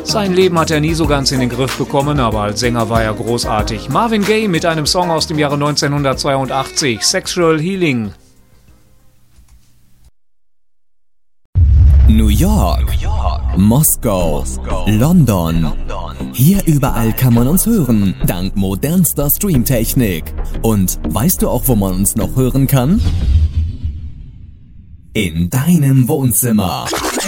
Sein Leben hat er nie so ganz in den Griff bekommen, aber als Sänger war er großartig. Marvin Gaye mit einem Song aus dem Jahre 1982, Sexual Healing. New York, Moskau, London. Hier überall kann man uns hören, dank modernster Streamtechnik. Und weißt du auch, wo man uns noch hören kann? In deinem Wohnzimmer.